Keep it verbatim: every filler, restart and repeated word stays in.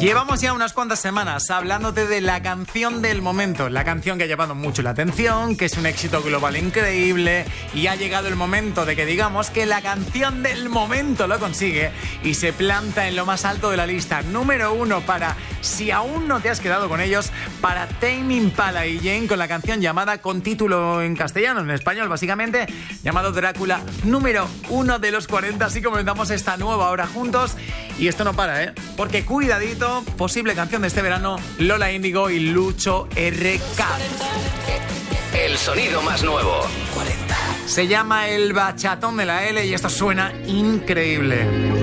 Llevamos ya unas cuantas semanas hablándote de la canción del momento, la canción que ha llevado mucho la atención, que es un éxito global increíble, y ha llegado el momento de que digamos que la canción del momento lo consigue y se planta en lo más alto de la lista. Número uno para, si aún no te has quedado con ellos, para Tame Impala y Jane con la canción llamada, con título en castellano, en español básicamente, llamado Drácula, número uno de los cuarenta. Así comenzamos esta nueva hora juntos y esto no para, ¿eh? Porque cuidadito, posible canción de este verano, Lola Índigo y Lucho R K. El sonido más nuevo. cuarenta. Se llama El Bachatón de la L y esto suena increíble.